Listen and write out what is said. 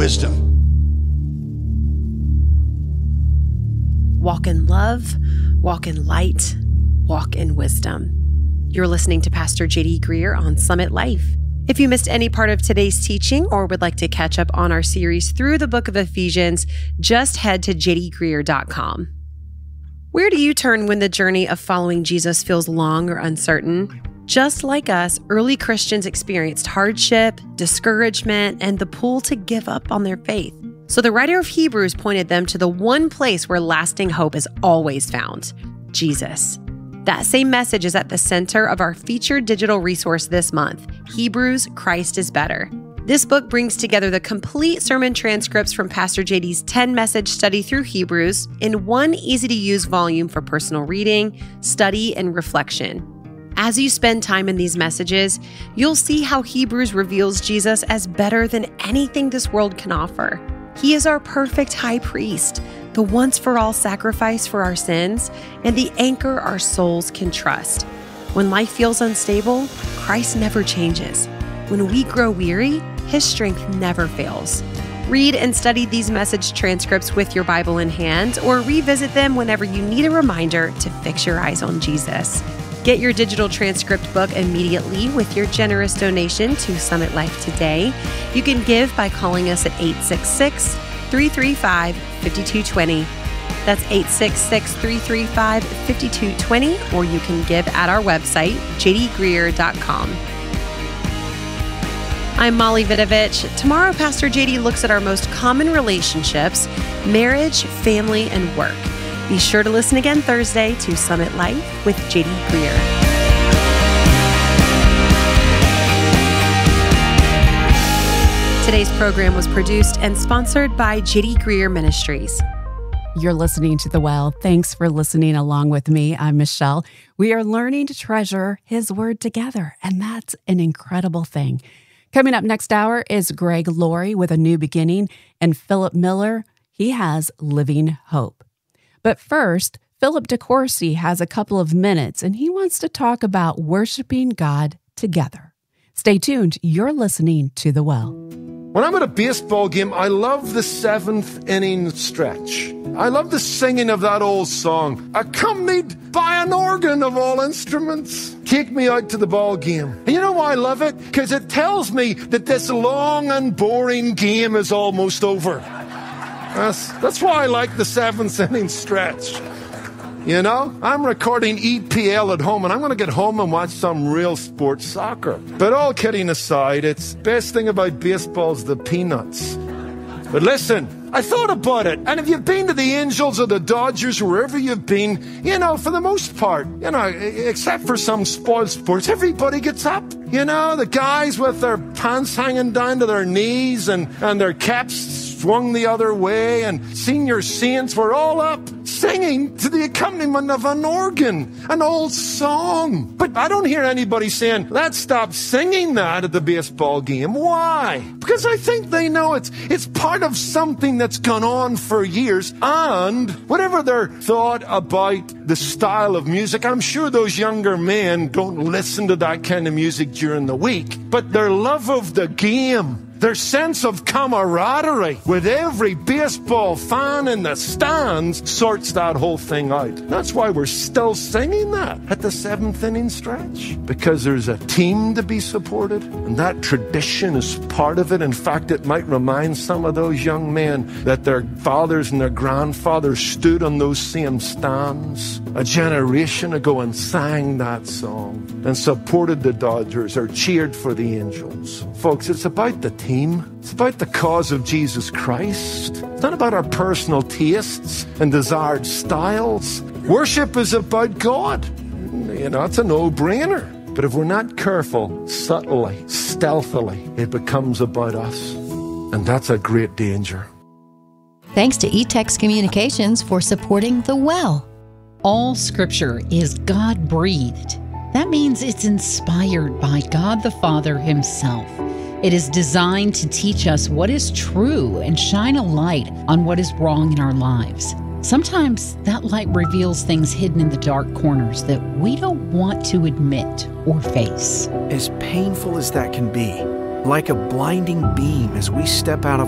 wisdom. Walk in love, walk in light, walk in wisdom. You're listening to Pastor J.D. Greear on Summit Life. If you missed any part of today's teaching or would like to catch up on our series through the book of Ephesians, just head to jdgreear.com. Where do you turn when the journey of following Jesus feels long or uncertain? Just like us, early Christians experienced hardship, discouragement, and the pull to give up on their faith. So the writer of Hebrews pointed them to the one place where lasting hope is always found, Jesus. That same message is at the center of our featured digital resource this month, Hebrews, Christ is Better. This book brings together the complete sermon transcripts from Pastor JD's 10-message study through Hebrews in one easy-to-use volume for personal reading, study, and reflection. As you spend time in these messages, you'll see how Hebrews reveals Jesus as better than anything this world can offer. He is our perfect high priest, the once-for-all sacrifice for our sins, and the anchor our souls can trust. When life feels unstable, Christ never changes. When we grow weary, His strength never fails. Read and study these message transcripts with your Bible in hand, or revisit them whenever you need a reminder to fix your eyes on Jesus. Get your digital transcript book immediately with your generous donation to Summit Life today. You can give by calling us at 866-335-5220. That's 866-335-5220, or you can give at our website, jdgreear.com. I'm Molly Vidovich. Tomorrow, Pastor JD looks at our most common relationships, marriage, family, and work. Be sure to listen again Thursday to Summit Life with J.D. Greear. Today's program was produced and sponsored by J.D. Greear Ministries. You're listening to The Well. Thanks for listening along with me. I'm Michelle. We are learning to treasure His Word together, and that's an incredible thing. Coming up next hour is Greg Laurie with A New Beginning, and Philip Miller, he has Living Hope. But first, Philip DeCourcy has a couple of minutes, and he wants to talk about worshiping God together. Stay tuned. You're listening to The Well. When I'm at a baseball game, I love the seventh inning stretch. I love the singing of that old song, accompanied by an organ of all instruments. Take me out to the ball game. And you know why I love it? Because it tells me that this long and boring game is almost over. That's why I like the seventh inning stretch. You know, I'm recording EPL at home, and I'm going to get home and watch some real sports soccer. But all kidding aside, it's best thing about baseball is the peanuts. But listen, I thought about it, and if you've been to the Angels or the Dodgers, wherever you've been, you know, for the most part, you know, except for some spoiled sports, everybody gets up. You know, the guys with their pants hanging down to their knees and their caps swung the other way, and senior saints were all up singing to the accompaniment of an organ, an old song. But I don't hear anybody saying, let's stop singing that at the baseball game. Why? Because I think they know it's part of something that's gone on for years, and whatever their thought about the style of music, I'm sure those younger men don't listen to that kind of music during the week, but their love of the game, their sense of camaraderie with every baseball fan in the stands sorts that whole thing out. That's why we're still singing that at the seventh inning stretch, because there's a team to be supported, and that tradition is part of it. In fact, it might remind some of those young men that their fathers and their grandfathers stood on those same stands a generation ago and sang that song and supported the Dodgers or cheered for the Angels. Folks, it's about the team. It's about the cause of Jesus Christ. It's not about our personal tastes and desired styles. Worship is about God. You know, it's a no-brainer. But if we're not careful, subtly, stealthily, it becomes about us. And that's a great danger. Thanks to eText Communications for supporting The Well. All Scripture is God-breathed. That means it's inspired by God the Father Himself. It is designed to teach us what is true and shine a light on what is wrong in our lives. Sometimes that light reveals things hidden in the dark corners that we don't want to admit or face. As painful as that can be, like a blinding beam as we step out of